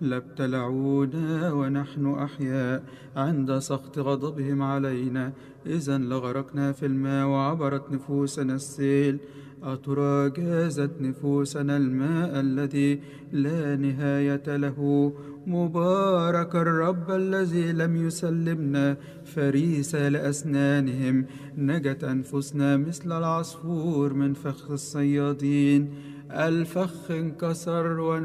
لابتلعونا ونحن أحياء عند سخط غضبهم علينا، إذا لغرقنا في الماء وعبرت نفوسنا السيل. أترى جازت نفوسنا الماء الذي لا نهاية له؟ مبارك الرب الذي لم يسلمنا فريسة لأسنانهم. نجت أنفسنا مثل العصفور من فخ الصيادين. الفخ انكسر